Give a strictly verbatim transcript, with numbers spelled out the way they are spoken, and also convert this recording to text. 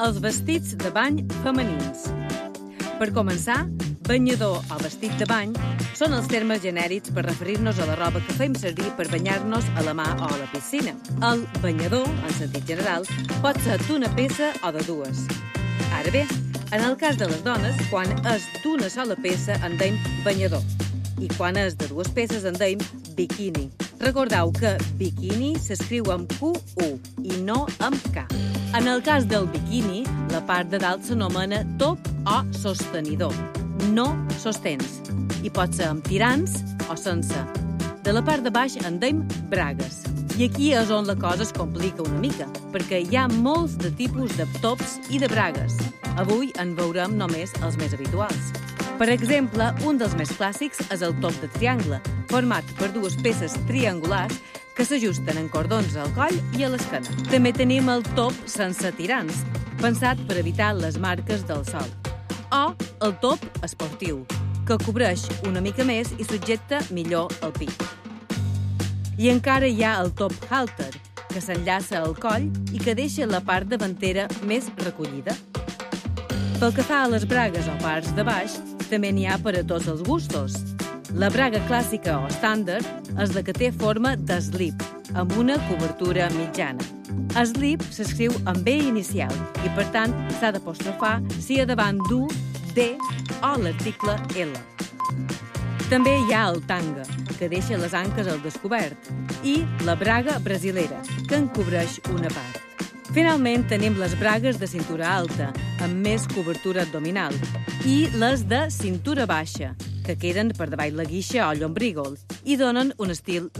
Els vestits de bany femenins. Per començar, banyador o vestit de bany són els termes genèrics per referir-nos a la roba que fem servir per banyar-nos a la mà o a la piscina. El banyador, en sentit general, pot ser d'una peça o de dues. Ara bé, en el cas de les dones, quan és d'una sola peça en deim banyador i quan és de dues peces en deim biquini. Recordeu que biquini s'escriu amb Q U i no amb K. En el cas del biquini, la part de dalt s'anomena top o sostenidor, no sostens, i pot ser amb tirants o sense. De la part de baix en deim bragues. I aquí és on la cosa es complica una mica, perquè hi ha molts de tipus de tops i de bragues. Avui en veurem només els més habituals. Per exemple, un dels més clàssics és el top de triangle, format per dues peces triangulars que s'ajusten en cordons al coll i a l'esquena. També tenim el top sense tirants, pensat per evitar les marques del sol. O el top esportiu, que cobreix una mica més i subjecta millor el pit. I encara hi ha el top halter, que s'enllaça al coll i que deixa la part davantera més recollida. Pel que fa a les bragues o parts de baix, també n'hi ha per a tots els gustos. La braga clàssica o estàndard és la que té forma d'eslip, amb una cobertura mitjana. Eslip s'escriu amb B inicial i, per tant, s'ha d'apostrofar si a davant du, D o l'article L. També hi ha el tanga, que deixa les anques al descobert, i la braga brasilera, que en cobreix una part. Finalment, tenim les bragues de cintura alta, amb més cobertura abdominal, i les de cintura baixa, que queden per davall la guixa o llombrígol i donen un estil